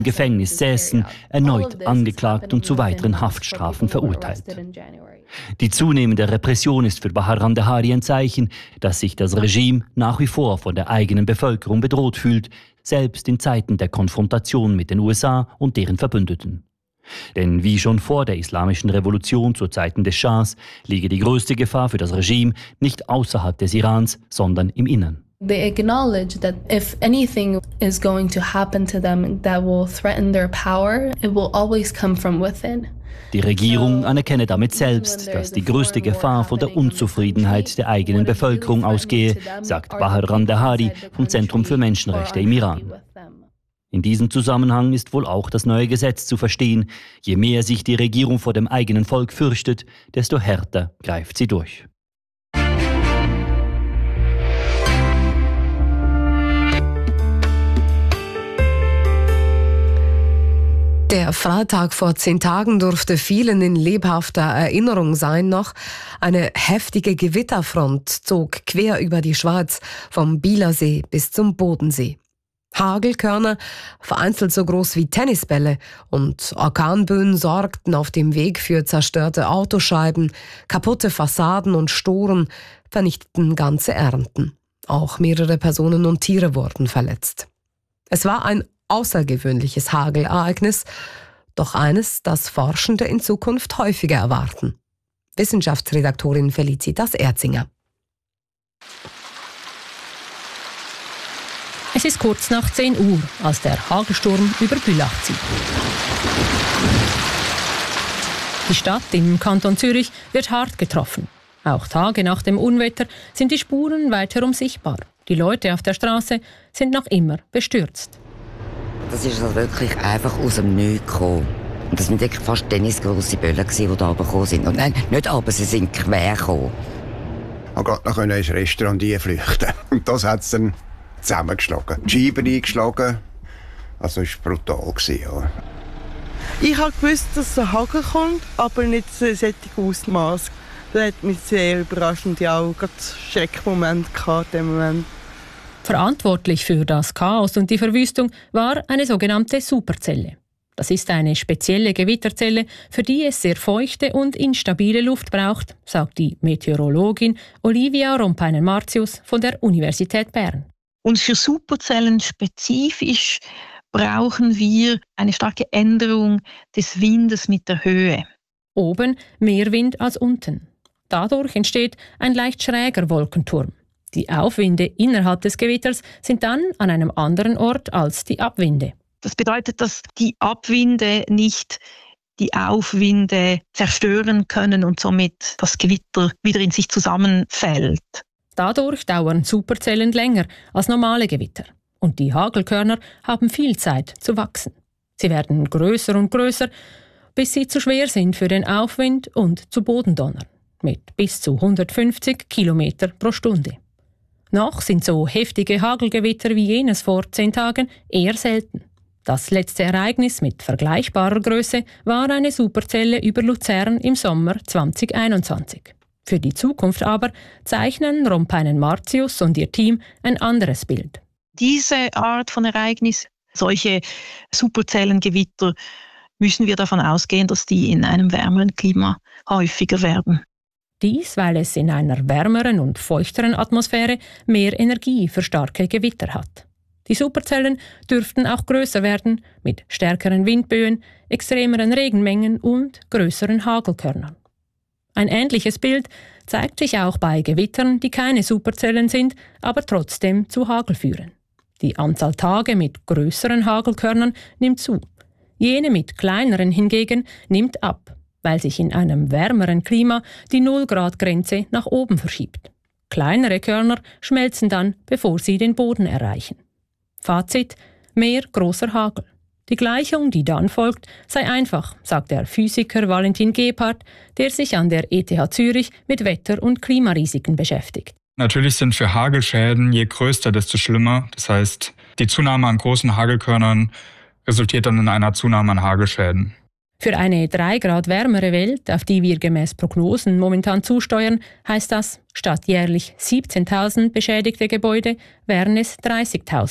Gefängnis säßen, erneut angeklagt und zu weiteren Haftstrafen verurteilt. Die zunehmende Repression ist für Bahram Dahari ein Zeichen, dass sich das Regime nach wie vor von der eigenen Bevölkerung bedroht fühlt, selbst in Zeiten der Konfrontation mit den USA und deren Verbündeten. Denn wie schon vor der Islamischen Revolution zu Zeiten des Schahs liege die größte Gefahr für das Regime nicht außerhalb des Irans, sondern im Innern. They acknowledge that if anything is going to happen to them that will threaten their power, it will always come from within. Die Regierung anerkenne damit selbst, dass die größte Gefahr von der Unzufriedenheit der eigenen Bevölkerung ausgehe, sagt Bahram Dahari vom Zentrum für Menschenrechte im Iran. In diesem Zusammenhang ist wohl auch das neue Gesetz zu verstehen. Je mehr sich die Regierung vor dem eigenen Volk fürchtet, desto härter greift sie durch. Der Freitag vor 10 Tagen dürfte vielen in lebhafter Erinnerung sein noch. Eine heftige Gewitterfront zog quer über die Schweiz, vom Bielersee bis zum Bodensee. Hagelkörner, vereinzelt so groß wie Tennisbälle, und Orkanböen sorgten auf dem Weg für zerstörte Autoscheiben, kaputte Fassaden und Storen, vernichteten ganze Ernten. Auch mehrere Personen und Tiere wurden verletzt. Es war ein außergewöhnliches Hagelereignis, doch eines, das Forschende in Zukunft häufiger erwarten. Wissenschaftsredaktorin Felicitas Erzinger. Es ist kurz nach 10 Uhr, als der Hagelsturm über Bülach zieht. Die Stadt im Kanton Zürich wird hart getroffen. Auch Tage nach dem Unwetter sind die Spuren weiterum sichtbar. Die Leute auf der Straße sind noch immer bestürzt. Das ist also wirklich einfach aus dem Nichts gekommen. Und das waren wirklich fast tennisgrosse Böllen, die da runtergekommen sind. Und nein, nicht aber, sie sind quer gekommen. Man konnte noch ins Restaurant flüchten. Und das hat es dann zusammengeschlagen. Die Scheiben eingeschlagen. Also es war brutal. Ja. Ich habe gewusst, dass ein Hagel kommt, aber nicht so ein solches Ausmaß. Das hat mich sehr überrascht und ich auch einen Schreckmoment gehabt in dem Moment. Verantwortlich für das Chaos und die Verwüstung war eine sogenannte Superzelle. Das ist eine spezielle Gewitterzelle, für die es sehr feuchte und instabile Luft braucht, sagt die Meteorologin Olivia Rompainen-Martius von der Universität Bern. Und für Superzellen spezifisch brauchen wir eine starke Änderung des Windes mit der Höhe. Oben mehr Wind als unten. Dadurch entsteht ein leicht schräger Wolkenturm. Die Aufwinde innerhalb des Gewitters sind dann an einem anderen Ort als die Abwinde. Das bedeutet, dass die Abwinde nicht die Aufwinde zerstören können und somit das Gewitter wieder in sich zusammenfällt. Dadurch dauern Superzellen länger als normale Gewitter. Und die Hagelkörner haben viel Zeit zu wachsen. Sie werden größer und größer, bis sie zu schwer sind für den Aufwind und zu Boden donnern. Mit bis zu 150 Kilometer pro Stunde. Noch sind so heftige Hagelgewitter wie jenes vor 10 Tagen eher selten. Das letzte Ereignis mit vergleichbarer Größe war eine Superzelle über Luzern im Sommer 2021. Für die Zukunft aber zeichnen Rompainen-Martius und ihr Team ein anderes Bild. Diese Art von Ereignis, solche Superzellengewitter, müssen wir davon ausgehen, dass die in einem wärmeren Klima häufiger werden. Dies, weil es in einer wärmeren und feuchteren Atmosphäre mehr Energie für starke Gewitter hat. Die Superzellen dürften auch größer werden, mit stärkeren Windböen, extremeren Regenmengen und größeren Hagelkörnern. Ein ähnliches Bild zeigt sich auch bei Gewittern, die keine Superzellen sind, aber trotzdem zu Hagel führen. Die Anzahl Tage mit größeren Hagelkörnern nimmt zu. Jene mit kleineren hingegen nimmt ab, weil sich in einem wärmeren Klima die 0-Grad-Grenze nach oben verschiebt. Kleinere Körner schmelzen dann, bevor sie den Boden erreichen. Fazit: mehr großer Hagel. Die Gleichung, die dann folgt, sei einfach, sagt der Physiker Valentin Gebhardt, der sich an der ETH Zürich mit Wetter- und Klimarisiken beschäftigt. Natürlich sind für Hagelschäden je größer, desto schlimmer. Das heißt, die Zunahme an großen Hagelkörnern resultiert dann in einer Zunahme an Hagelschäden. Für eine 3 Grad wärmere Welt, auf die wir gemäß Prognosen momentan zusteuern, heißt das, statt jährlich 17.000 beschädigte Gebäude wären es 30.000.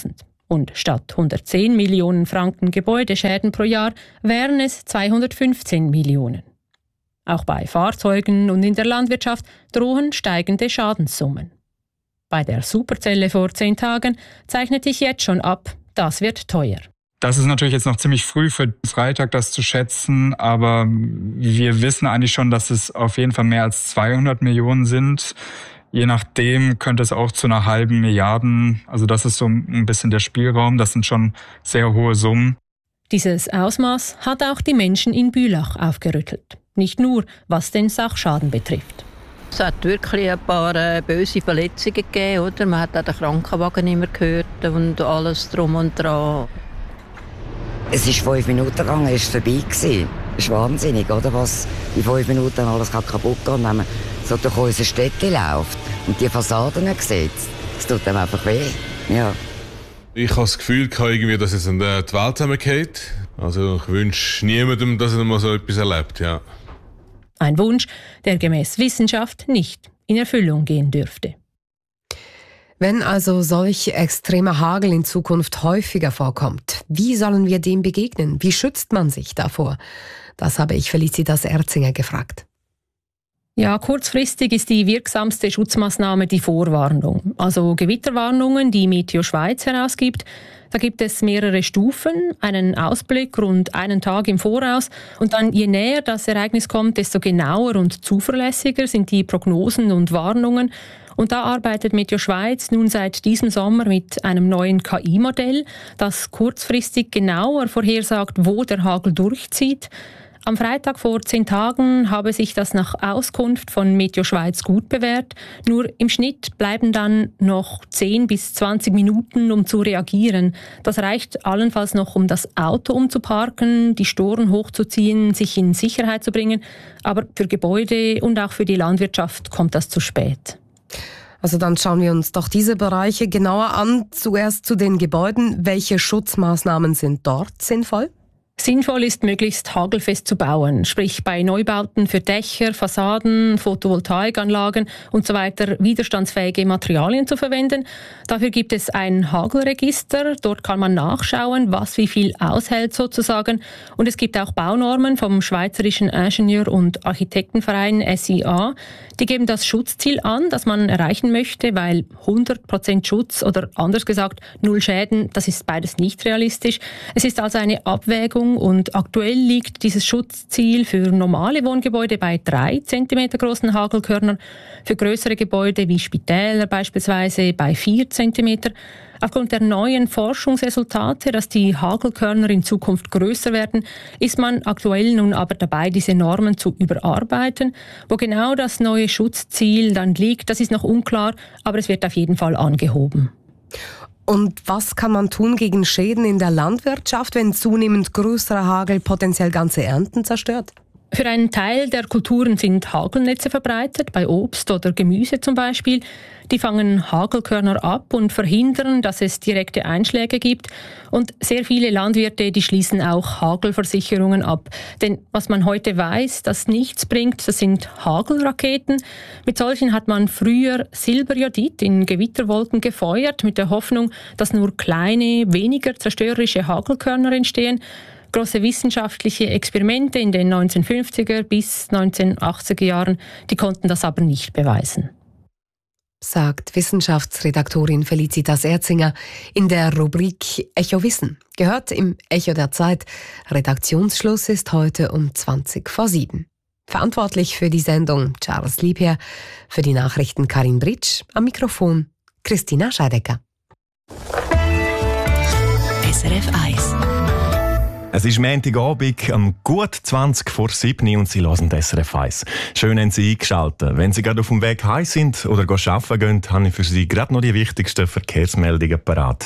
Und statt 110 Millionen Franken Gebäudeschäden pro Jahr wären es 215 Millionen. Auch bei Fahrzeugen und in der Landwirtschaft drohen steigende Schadenssummen. Bei der Superzelle vor 10 Tagen zeichnet sich jetzt schon ab, das wird teuer. Das ist natürlich jetzt noch ziemlich früh für Freitag, das zu schätzen, aber wir wissen eigentlich schon, dass es auf jeden Fall mehr als 200 Millionen sind. Je nachdem könnte es auch zu einer halben Milliarde, also das ist so ein bisschen der Spielraum, das sind schon sehr hohe Summen. Dieses Ausmaß hat auch die Menschen in Bülach aufgerüttelt. Nicht nur, was den Sachschaden betrifft. Es hat wirklich ein paar böse Verletzungen gegeben, oder? Man hat auch den Krankenwagen nicht mehr gehört und alles drum und dran. Es ist 5 Minuten gegangen, es war vorbei. Das ist wahnsinnig, oder? Was in 5 Minuten alles kaputt geht, wenn man so durch unser Städtchen läuft und die Fassaden sieht. Es tut einem einfach weh. Ja. Ich habe das Gefühl, dass es in die Welt zusammengeht. Also ich wünsche niemandem, dass er mal so etwas erlebt. Ja. Ein Wunsch, der gemäß Wissenschaft nicht in Erfüllung gehen dürfte. Wenn also solch extremer Hagel in Zukunft häufiger vorkommt, wie sollen wir dem begegnen? Wie schützt man sich davor? Das habe ich Felicitas Erzinger gefragt. Ja, kurzfristig ist die wirksamste Schutzmaßnahme die Vorwarnung. Also Gewitterwarnungen, die Meteo Schweiz herausgibt. Da gibt es mehrere Stufen, einen Ausblick rund einen Tag im Voraus. Und dann, je näher das Ereignis kommt, desto genauer und zuverlässiger sind die Prognosen und Warnungen. Und da arbeitet Meteo Schweiz nun seit diesem Sommer mit einem neuen KI-Modell, das kurzfristig genauer vorhersagt, wo der Hagel durchzieht. Am Freitag vor 10 Tagen habe sich das nach Auskunft von Meteo Schweiz gut bewährt. Nur im Schnitt bleiben dann noch 10 bis 20 Minuten, um zu reagieren. Das reicht allenfalls noch, um das Auto umzuparken, die Storen hochzuziehen, sich in Sicherheit zu bringen. Aber für Gebäude und auch für die Landwirtschaft kommt das zu spät. Also dann schauen wir uns doch diese Bereiche genauer an. Zuerst zu den Gebäuden. Welche Schutzmaßnahmen sind dort sinnvoll? Sinnvoll ist, möglichst hagelfest zu bauen, sprich bei Neubauten für Dächer, Fassaden, Photovoltaikanlagen und so weiter widerstandsfähige Materialien zu verwenden. Dafür gibt es ein Hagelregister, dort kann man nachschauen, was wie viel aushält sozusagen. Und es gibt auch Baunormen vom Schweizerischen Ingenieur- und Architektenverein SIA. Die geben das Schutzziel an, das man erreichen möchte, weil 100% Schutz oder anders gesagt 0 Schäden, das ist beides nicht realistisch. Es ist also eine Abwägung und aktuell liegt dieses Schutzziel für normale Wohngebäude bei 3 cm großen Hagelkörnern, für größere Gebäude wie Spitäler beispielsweise bei 4 cm. Aufgrund der neuen Forschungsresultate, dass die Hagelkörner in Zukunft größer werden, ist man aktuell nun aber dabei, diese Normen zu überarbeiten. Wo genau das neue Schutzziel dann liegt, das ist noch unklar, aber es wird auf jeden Fall angehoben. Und was kann man tun gegen Schäden in der Landwirtschaft, wenn zunehmend größerer Hagel potenziell ganze Ernten zerstört? Für einen Teil der Kulturen sind Hagelnetze verbreitet, bei Obst oder Gemüse zum Beispiel. Die fangen Hagelkörner ab und verhindern, dass es direkte Einschläge gibt. Und sehr viele Landwirte, die schließen auch Hagelversicherungen ab. Denn was man heute weiß, das nichts bringt, das sind Hagelraketen. Mit solchen hat man früher Silberjodid in Gewitterwolken gefeuert, mit der Hoffnung, dass nur kleine, weniger zerstörerische Hagelkörner entstehen. Große wissenschaftliche Experimente in den 1950er bis 1980er Jahren, die konnten das aber nicht beweisen. Sagt Wissenschaftsredaktorin Felicitas Erzinger in der Rubrik Echo Wissen. Gehört im Echo der Zeit. Redaktionsschluss ist heute um 7:20. Verantwortlich für die Sendung Charles Liebherr, für die Nachrichten Karin Britsch, am Mikrofon Christina Scheidecker. SRF 1. Es ist Montagabend, gut 7:20 und Sie hören das SRF 1. Schön, haben Sie eingeschaltet. Wenn Sie gerade auf dem Weg heim sind oder arbeiten gehen, habe ich für Sie gerade noch die wichtigsten Verkehrsmeldungen parat.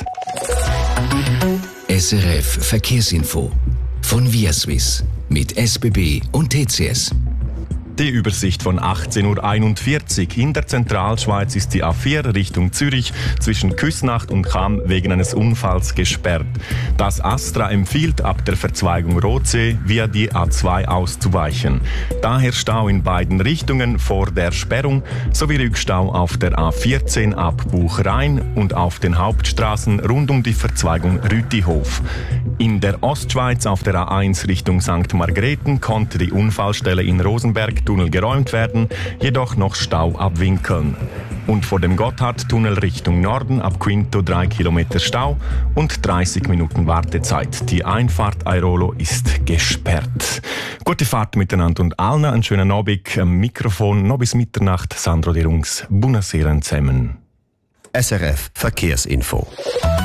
SRF Verkehrsinfo von Viaswiss mit SBB und TCS. Die Übersicht von 18.41 Uhr. In der Zentralschweiz ist die A4 Richtung Zürich zwischen Küsnacht und Cham wegen eines Unfalls gesperrt. Das ASTRA empfiehlt, ab der Verzweigung Rotsee via die A2 auszuweichen. Daher Stau in beiden Richtungen vor der Sperrung sowie Rückstau auf der A14 ab Buchrhein und auf den Hauptstraßen rund um die Verzweigung Rütihof. In der Ostschweiz auf der A1 Richtung St. Margrethen konnte die Unfallstelle in Rosenberg-Tunnel geräumt werden, jedoch noch Stau ab Winkeln. Und vor dem Gotthardtunnel Richtung Norden ab Quinto 3 Kilometer Stau und 30 Minuten Wartezeit. Die Einfahrt Airolo ist gesperrt. Gute Fahrt miteinander und allen einen schönen Abend. Am Mikrofon noch bis Mitternacht. Sandro Dirungs. Buonasera zusammen. SRF Verkehrsinfo.